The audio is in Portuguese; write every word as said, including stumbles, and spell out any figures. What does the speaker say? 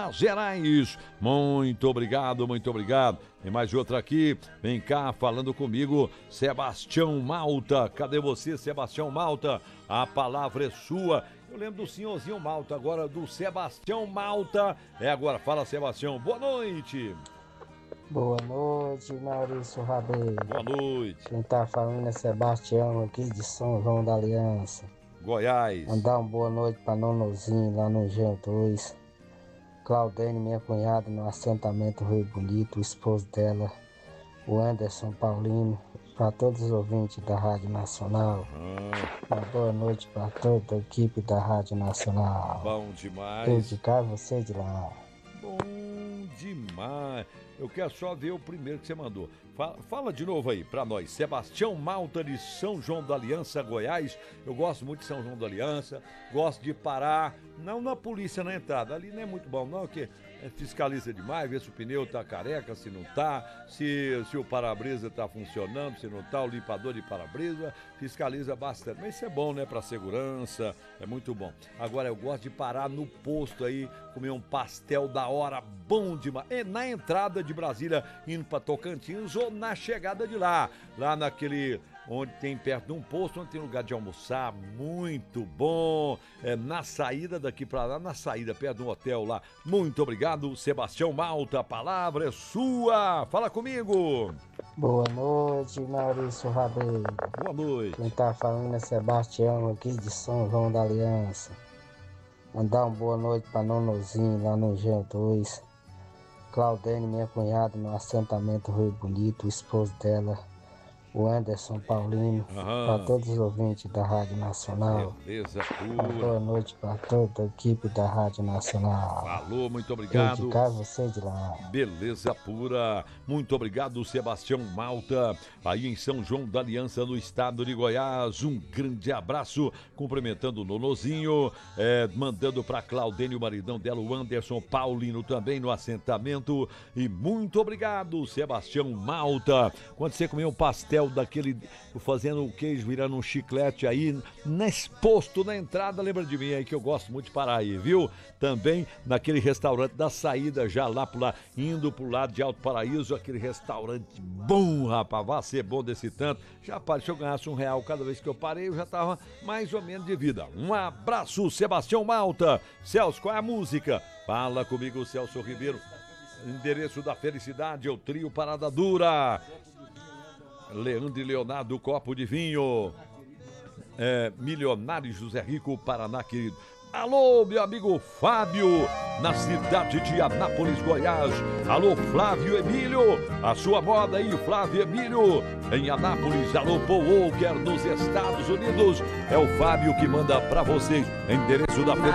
Minas Gerais. Muito obrigado, muito obrigado. Tem mais outra aqui, vem cá falando comigo, Sebastião Malta. Cadê você, Sebastião Malta? A palavra é sua. Eu lembro do senhorzinho Malta, agora do Sebastião Malta. É agora, fala Sebastião, boa noite. Boa noite, Maurício Rabelo. Boa noite. Quem tá falando é Sebastião, aqui de São João da Aliança. Goiás. Mandar uma boa noite pra Nonozinho, lá no G dois. Claudene, minha cunhada, no assentamento Rio Bonito, o esposo dela, o Anderson Paulino, para todos os ouvintes da Rádio Nacional. Ah. Uma boa noite para toda a equipe da Rádio Nacional. Bom demais. Eu de cá, você de lá. Bom demais. Eu quero só ver o primeiro que você mandou. Fala, fala de novo aí pra nós. Sebastião Malta de São João da Aliança, Goiás. Eu gosto muito de São João da Aliança. Gosto de parar, não na polícia na entrada. Ali não é muito bom, não, porque fiscaliza demais, vê se o pneu tá careca, se não tá, se, se o para-brisa tá funcionando, se não tá, o limpador de para-brisa, fiscaliza bastante. Mas isso é bom, né, pra segurança, é muito bom. Agora, eu gosto de parar no posto aí, comer um pastel da hora, bom demais. E na entrada de Brasília, indo pra Tocantins ou na chegada de lá, lá naquele... onde tem perto de um posto, onde tem lugar de almoçar, muito bom. É, na saída daqui pra lá, na saída, perto de um hotel lá. Muito obrigado, Sebastião Malta, a palavra é sua. Fala comigo. Boa noite, Maurício Rabelo. Boa noite. Quem tá falando é Sebastião, aqui de São João da Aliança. Mandar uma boa noite pra Nonozinho, lá no G dois. Claudene, minha cunhada, no assentamento Rio Bonito, o esposo dela, o Anderson Paulino, para todos os ouvintes da Rádio Nacional. Beleza pura. Uma boa noite para toda a equipe da Rádio Nacional. Falou, muito obrigado. Eu de cá, você de lá. Beleza pura. Muito obrigado, Sebastião Malta, aí em São João da Aliança, no estado de Goiás. Um grande abraço, cumprimentando o Nonozinho, é, mandando para Claudênio, o maridão dela, o Anderson Paulino, também no assentamento. E muito obrigado, Sebastião Malta. Quando você comer um pastel daquele, fazendo o queijo virando um chiclete aí, nesse posto, na entrada, lembra de mim aí que eu gosto muito de parar aí, viu? Também naquele restaurante da saída, já lá pro lá, indo pro lado de Alto Paraíso, aquele restaurante bom, rapaz, vai ser bom desse tanto. Já parei, se eu ganhasse um real cada vez que eu parei, eu já tava mais ou menos de vida. Um abraço, Sebastião Malta. Celso, qual é a música? Fala comigo, Celso Ribeiro. Endereço da Felicidade, é o Trio Parada Dura. Leandro e Leonardo, copo de vinho. É, Milionário José Rico, Paraná, querido. Alô, meu amigo Fábio, na cidade de Anápolis, Goiás. Alô, Flávio Emílio, a sua moda aí, Flávio Emílio, em Anápolis. Alô, Paul Walker, nos Estados Unidos. É o Fábio que manda pra vocês. Endereço da